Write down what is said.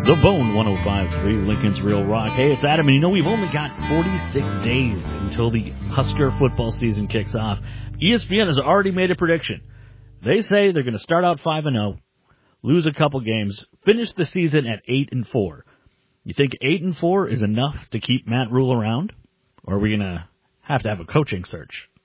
The Bone 105.3, Lincoln's Real Rock. Hey, it's Adam, and you know we've only got 46 days until the Husker football season kicks off. ESPN has already made a prediction. They say they're going to start out 5-0, lose a couple games, finish the season at 8-4. You think 8-4 is enough to keep Matt Rule around? Or are we going to have a coaching search?